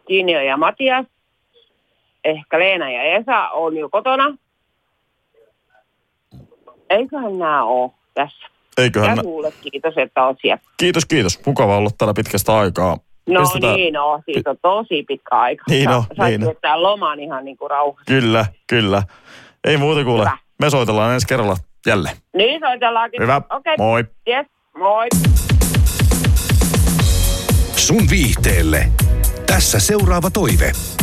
Kinjo ja Matias. Ehkä Leena ja Esa on jo kotona. Eiköhän nämä ole tässä. Eiköhän ja sulle kiitos, että olet siellä. Kiitos. Mukava olla täällä pitkästä aikaa. No niin, siitä on tosi pitkä aika. Sait viettää loman ihan niin kuin rauhassa. Kyllä. Ei muuta kuule. Hyvä. Me soitellaan ensi kerralla jälleen. Niin, soitellaankin. Hyvä, okay. Moi. Yes, moi. Sun viihteelle. Tässä seuraava toive.